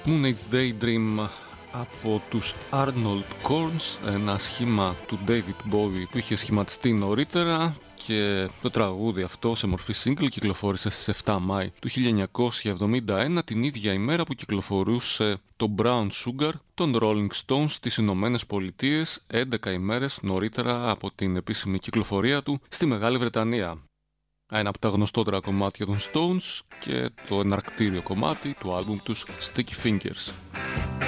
Moon Age Daydream από τους Arnold Corns, ένα σχήμα του David Bowie που είχε σχηματιστεί νωρίτερα, και το τραγούδι αυτό σε μορφή single κυκλοφόρησε στις 7 Μάη του 1971, την ίδια ημέρα που κυκλοφορούσε το Brown Sugar των Rolling Stones στις Ηνωμένες Πολιτείες, 11 ημέρες νωρίτερα από την επίσημη κυκλοφορία του στη Μεγάλη Βρετανία. Ένα από τα γνωστότερα κομμάτια των Stones και το εναρκτήριο κομμάτι του άλμπουμ τους Sticky Fingers.